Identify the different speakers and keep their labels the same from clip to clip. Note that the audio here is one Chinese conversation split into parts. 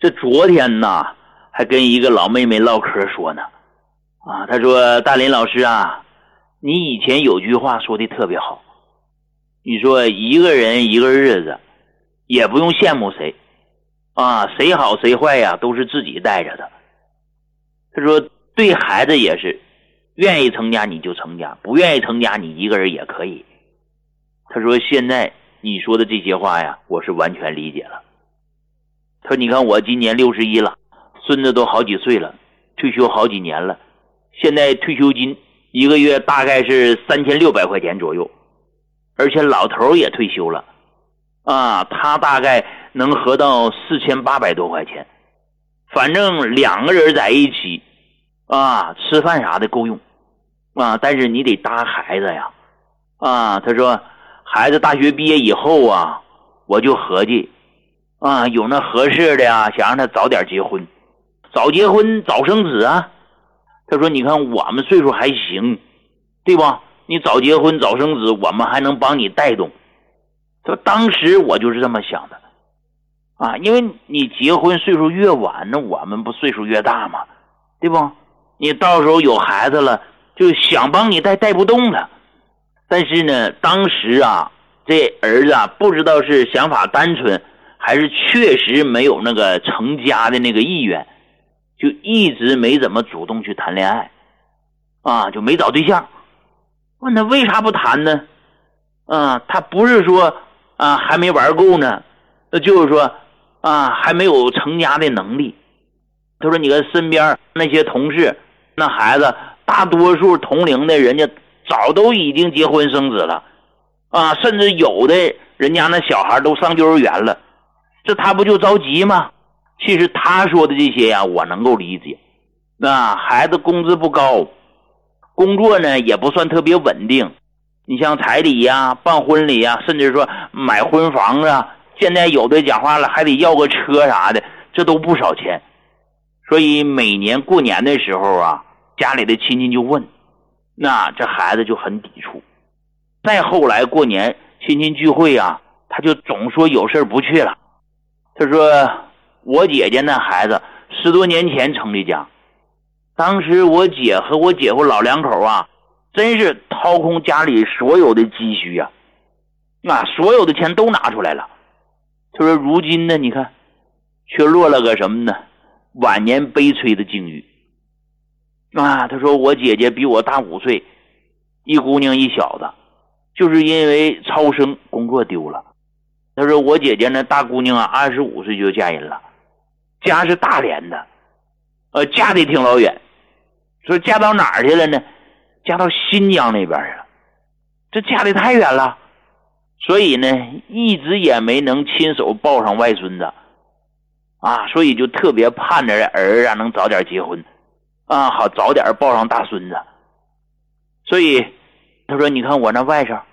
Speaker 1: 这昨天呢还跟一个老妹妹唠嗑说呢，她说大林老师啊，你以前有句话说的特别好，你说一个人一个日子也不用羡慕谁谁好谁坏呀都是自己带着的。他说对孩子也是，愿意成家你就成家，不愿意成家你一个人也可以。他说现在你说的这些话呀，我是完全理解了。他说你看我今年61了，孙子都好几岁了，退休好几年了，现在退休金一个月大概是3600块钱左右，而且老头也退休了他大概能合到4800多块钱，反正两个人在一起吃饭啥的够用但是你得搭孩子呀他说孩子大学毕业以后我就合计有那合适的想让他早点结婚，早结婚早生子他说你看我们岁数还行，对吧？你早结婚早生子，我们还能帮你带动。他说当时我就是这么想的因为你结婚岁数越晚，那我们不岁数越大吗？对不？你到时候有孩子了，就想帮你带不动了。但是呢，当时这儿子不知道是想法单纯，还是确实没有那个成家的那个意愿，就一直没怎么主动去谈恋爱就没找对象。问他为啥不谈呢？他不是说还没玩够呢，就是说还没有成家的能力。他说你看身边那些同事那孩子，大多数同龄的人家早都已经结婚生子了甚至有的人家那小孩都上幼儿园了，这他不就着急吗？其实他说的这些我能够理解。孩子工资不高，工作呢也不算特别稳定，你像彩礼办婚礼甚至说买婚房现在有的讲话了还得要个车啥的，这都不少钱。所以每年过年的时候家里的亲戚就问，那这孩子就很抵触。再后来过年亲戚聚会他就总说有事不去了。他说我姐姐那孩子10多年前成的家，当时我姐和我姐夫老两口真是掏空家里所有的积蓄所有的钱都拿出来了。他说如今呢，你看却落了个什么呢？晚年悲催的境遇他说我姐姐比我大5岁，一姑娘一小子，就是因为超生工作丢了。他说我姐姐呢，大姑娘25岁就嫁人了，家是大连的嫁的挺老远，说嫁到哪儿去了呢？嫁到新疆那边去了，这嫁的太远了，所以呢一直也没能亲手抱上外孙子所以就特别盼着儿能早点结婚好早点抱上大孙子。所以他说你看我那外甥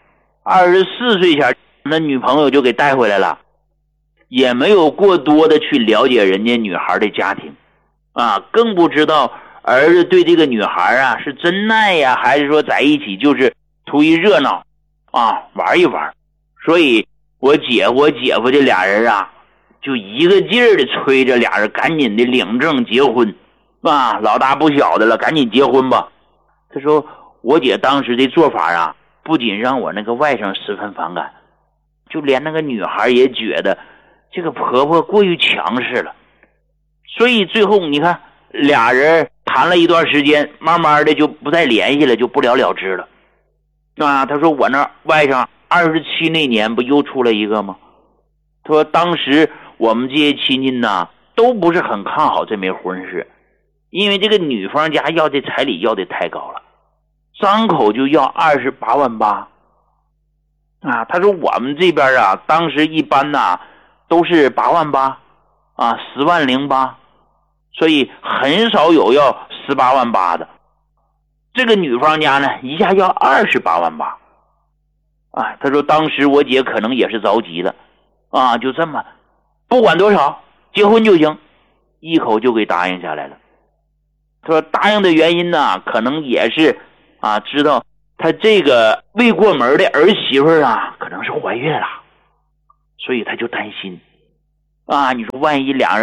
Speaker 1: 24岁前那女朋友就给带回来了，也没有过多的去了解人家女孩的家庭更不知道儿子对这个女孩是真爱还是说在一起就是图一热闹玩一玩。所以我姐夫这俩人就一个劲儿的催着俩人赶紧的领证结婚老大不小的了，赶紧结婚吧。他说我姐当时的做法不仅让我那个外甥十分反感，就连那个女孩也觉得这个婆婆过于强势了。所以最后你看俩人谈了一段时间，慢慢的就不再联系了，就不了了之了他说我那外甥27那年不又出来一个吗？他说当时我们这些亲戚都不是很看好这枚婚事，因为这个女方家要的彩礼要的太高了，张口就要28万8他说我们这边当时一般都是8万810万08，所以很少有要18万8的。这个女方家呢一下要28万8他说当时我姐可能也是着急了就这么不管多少结婚就行，一口就给答应下来了。他说答应的原因可能也是知道他这个未过门的儿媳妇可能是怀孕了，所以他就担心你说万一俩人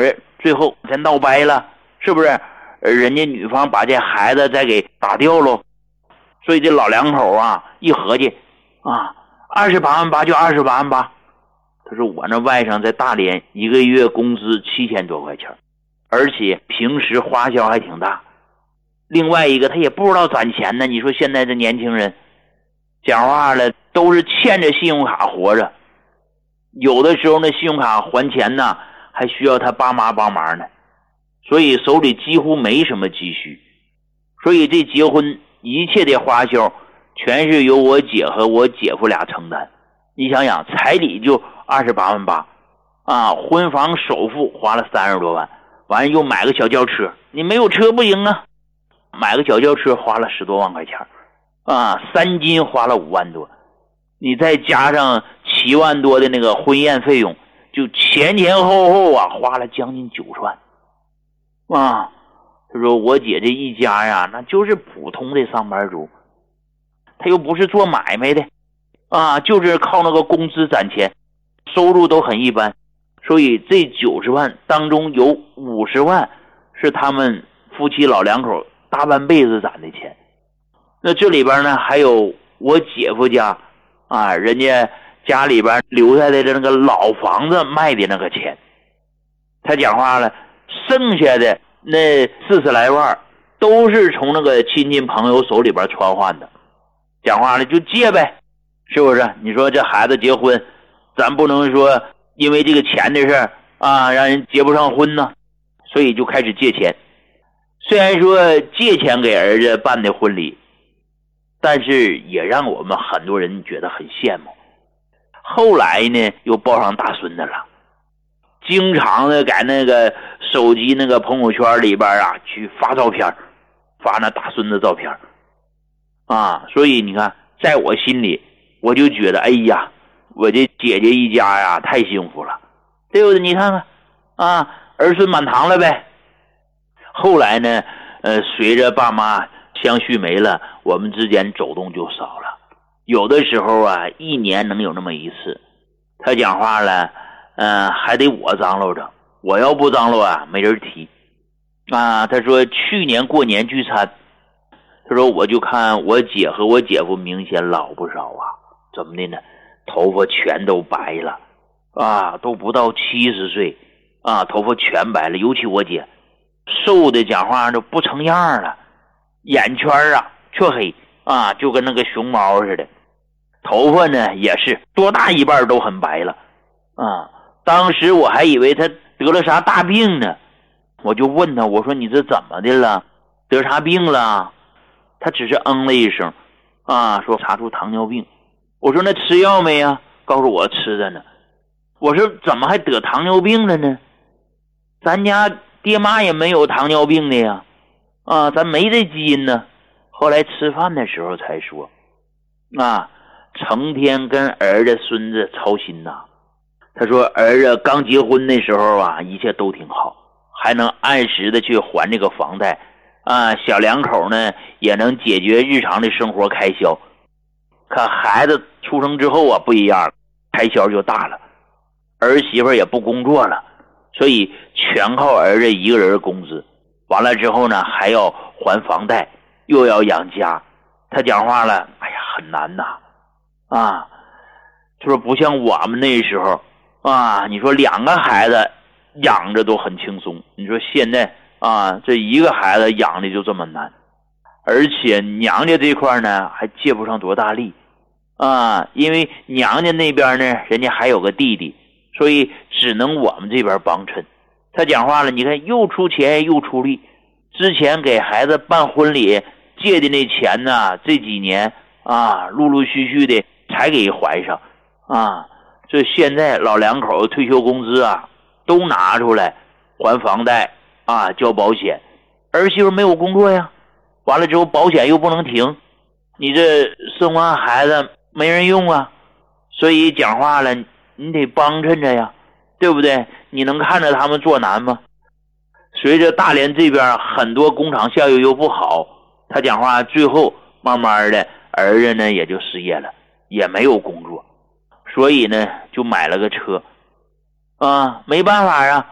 Speaker 1: 最后才闹掰了，是不是？人家女方把这孩子再给打掉了，所以这老两口啊一合计啊，28万8就28万8。他说我那外甥在大连一个月工资7000多块钱，而且平时花销还挺大。另外一个他也不知道攒钱呢，你说现在这年轻人讲话了都是欠着信用卡活着，有的时候那信用卡还钱呢还需要他爸妈帮忙呢，所以手里几乎没什么积蓄。所以这结婚一切的花销全是由我姐和我姐夫俩承担。你想想，彩礼就28万8啊，婚房首付花了30多万，完了又买个小轿车，你没有车不行啊，买个小轿车花了10多万块钱啊，3金花了5万多，你再加上7万多的那个婚宴费用，就前后啊花了将近90万啊。他说我姐这一家呀，那就是普通的上班族，他又不是做买卖的啊，就是靠那个工资攒钱，收入都很一般，所以这90万当中有50万是他们夫妻老两口大半辈子攒的钱。那这里边呢还有我姐夫家啊，人家家里边留下的那个老房子卖的那个钱。他讲话了，剩下的那40来万都是从那个亲戚朋友手里边传唤的，讲话了就借呗，是不是？你说这孩子结婚，咱不能说因为这个钱的事啊让人结不上婚呢，所以就开始借钱。虽然说借钱给儿子办的婚礼，但是也让我们很多人觉得很羡慕。后来呢又抱上大孙子了，经常的在那个手机那个朋友圈里边啊去发照片，发那大孙子照片啊。所以你看在我心里我就觉得，哎呀，我这姐姐一家呀太幸福了，对不对？你看看啊，儿孙满堂了呗。后来呢随着爸妈相续没了，我们之间走动就少了，有的时候啊1年能有那么一次。他讲话了还得我张罗着，我要不张罗啊没人提啊。他说去年过年聚餐，他说我就看我姐和我姐夫明显老不少啊。怎么的呢？头发全都白了啊，都不到70岁啊，头发全白了。尤其我姐瘦的讲话都不成样了，眼圈啊黢黑啊，就跟那个熊猫似的。头发呢也是多大一半都很白了啊。当时我还以为他得了啥大病呢，我就问他，我说你这怎么的了，得啥病了？他只是了一声啊，说查出糖尿病。我说那吃药没呀？告诉我吃的呢。我说怎么还得糖尿病了呢？咱家爹妈也没有糖尿病的呀啊，咱没这基因呢。后来吃饭的时候才说啊，成天跟儿子孙子操心呐。他说儿子刚结婚的时候啊一切都挺好，还能按时的去还这个房贷啊，小两口呢也能解决日常的生活开销。可孩子出生之后啊不一样了，开销就大了，儿媳妇也不工作了，所以全靠儿子一个人工资，完了之后呢还要还房贷，又要养家。他讲话了，哎呀很难呐啊。他说不像我们那时候啊，你说2个孩子养着都很轻松，你说现在啊这1个孩子养的就这么难，而且娘家这块呢还借不上多大力啊，因为娘家那边呢人家还有个弟弟，所以只能我们这边帮衬。他讲话了，你看又出钱又出力，之前给孩子办婚礼借的那钱呢，这几年啊陆陆续续的才给还上啊。这现在老两口退休工资啊都拿出来还房贷啊，交保险。儿媳妇没有工作呀，完了之后保险又不能停，你这生完孩子没人用啊，所以讲话了你得帮衬着呀，对不对？你能看着他们做难吗？随着大连这边很多工厂效益又不好，他讲话最后慢慢的儿子呢也就失业了，也没有工作，所以呢就买了个车啊，没办法啊，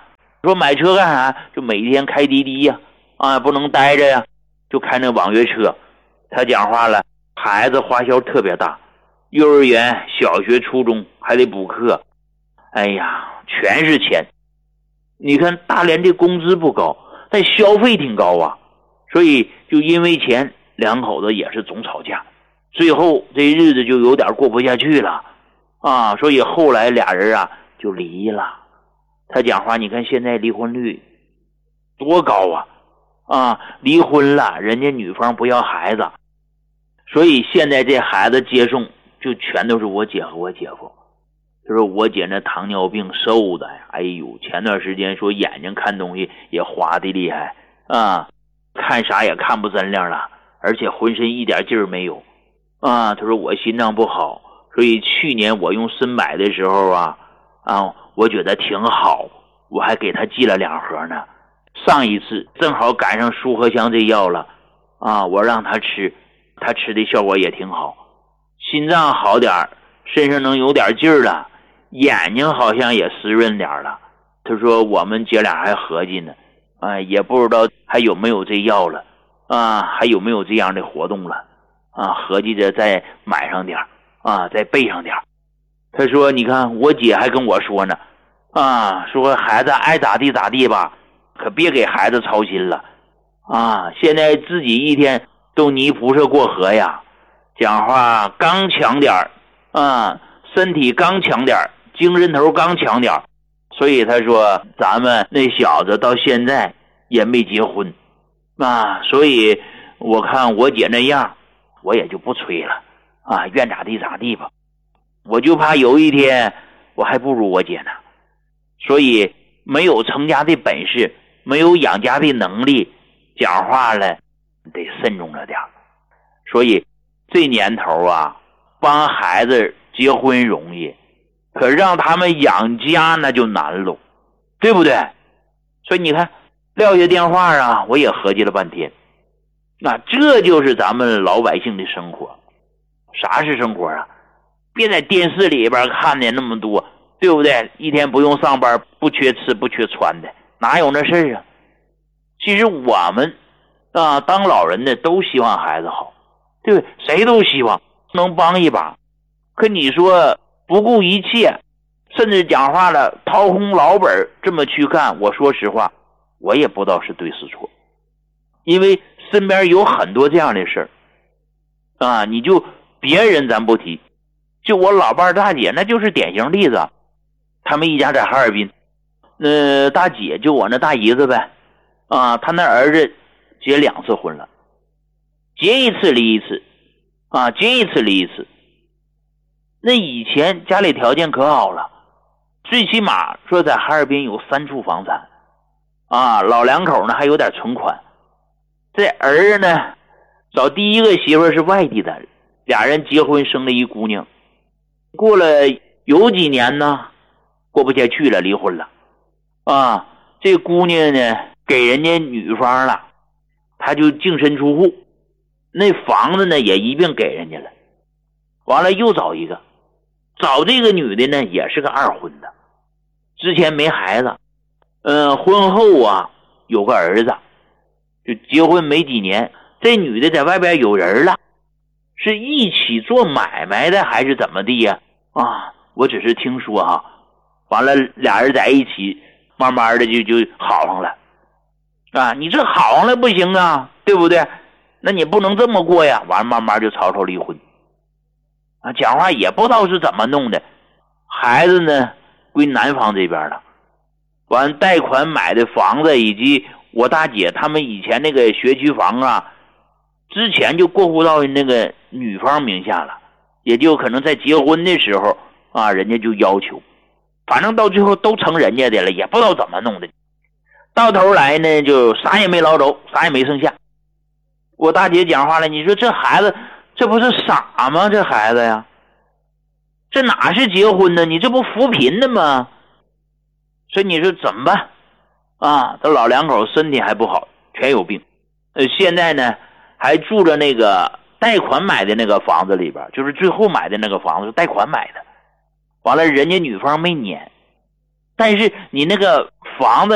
Speaker 1: 说买车干啥？就每天开滴滴呀，不能待着呀，就开那网约车。他讲话了，孩子花销特别大，幼儿园、小学、初中还得补课，哎呀，全是钱。你看大连这工资不高，但消费挺高啊，所以就因为钱，两口子也是总吵架，最后这日子就有点过不下去了所以后来俩人就离了。他讲话，你看现在离婚率多高离婚了，人家女方不要孩子，所以现在这孩子接送就全都是我姐和我姐夫。他说我姐那糖尿病瘦的呀，哎呦，前段时间说眼睛看东西也花的厉害看啥也看不真亮了，而且浑身一点劲儿没有他说我心脏不好，所以去年我用参柏的时候我觉得挺好，我还给他寄了2盒呢。上一次正好赶上舒和香这药了我让他吃，他吃的效果也挺好，心脏好点，身上能有点劲儿了，眼睛好像也湿润点了。他说我们姐俩还合计呢也不知道还有没有这药了还有没有这样的活动了合计着再买上点再备上点。他说你看我姐还跟我说呢说孩子爱咋地咋地吧，可别给孩子操心了现在自己一天都泥菩萨过河呀，讲话刚强点身体刚强点，精神头刚强点。所以他说咱们那小子到现在也没结婚所以我看我姐那样我也就不催了愿咋地咋地吧，我就怕有一天我还不如我姐呢。所以没有成家的本事，没有养家的能力，讲话了得慎重了点。所以这年头帮孩子结婚容易，可让他们养家那就难了，对不对？所以你看撂下电话我也合计了半天，这就是咱们老百姓的生活。啥是生活别在电视里边看的那么多，对不对？一天不用上班，不缺吃不缺穿的，哪有那事儿其实我们当老人的都希望孩子好，对不对？谁都希望能帮一把。可你说不顾一切，甚至讲话了掏空老本这么去干，我说实话我也不知道是对是错。因为身边有很多这样的事儿你就别人咱不提，就我老伴大姐那就是典型例子。他们一家在哈尔滨，大姐就我那大姨子呗他那儿子结2次婚了，结一次离一次结一次离一次。那以前家里条件可好了，最起码说在哈尔滨有3处房产老两口呢还有点存款。这儿子呢找第一个媳妇是外地的，俩人结婚生了一姑娘，过了有几年呢过不下去了，离婚了这姑娘呢给人家女方了，她就净身出户，那房子呢也一并给人家了。完了又找一个，找这个女的呢也是个2婚的，之前没孩子婚后有个儿子，就结婚没几年，这女的在外边有人了，是一起做买卖的还是怎么地呀我只是听说完了俩人在一起慢慢的就好上了你这好上了不行对不对？那你不能这么过呀。完了慢慢就吵离婚讲话也不知道是怎么弄的，孩子呢归男方这边了，完贷款买的房子以及我大姐他们以前那个学区房之前就过户到那个女方名下了，也就可能在结婚的时候人家就要求，反正到最后都成人家的了，也不知道怎么弄的，到头来呢就啥也没捞着，啥也没剩下。我大姐讲话了，你说这孩子这不是傻吗？这孩子呀，这哪是结婚呢？你这不扶贫的吗？所以你说怎么办这老两口身体还不好，全有病现在呢还住着那个贷款买的那个房子里边，就是最后买的那个房子是贷款买的，完了人家女方没撵，但是你那个房子